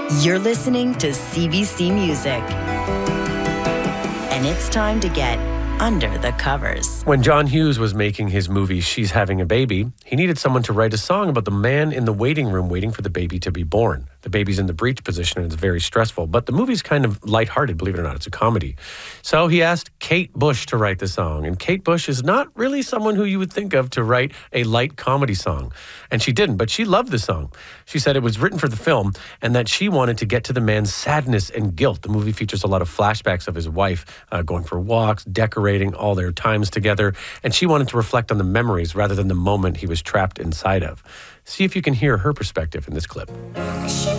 You're listening to CBC Music. And it's time to get under the covers. When John Hughes was making his movie She's Having a Baby, he needed someone to write a song about the man in the waiting room waiting for the baby to be born. The baby's in the breech position and it's very stressful, but the movie's kind of lighthearted, believe it or not. It's a comedy. So he asked Kate Bush to write the song, and Kate Bush is not really someone who you would think of to write a light comedy song. And she didn't, but she loved the song. She said it was written for the film and that she wanted to get to the man's sadness and guilt. The movie features a lot of flashbacks of his wife going for walks, decorating, all their times together, and she wanted to reflect on the memories rather than the moment he was trapped inside of. See if you can hear her perspective in this clip.